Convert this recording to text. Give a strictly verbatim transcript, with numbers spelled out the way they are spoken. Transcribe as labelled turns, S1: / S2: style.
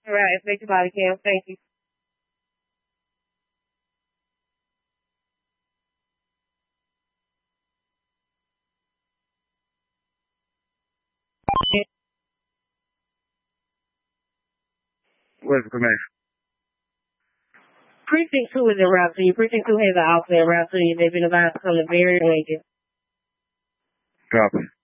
S1: All right, thank you, body cam. Thank you.
S2: What's the information?
S1: Precinct two is in route to you. Precinct two has an officer in route to you. They've been advised to come to Berry Lincoln.
S2: Copy.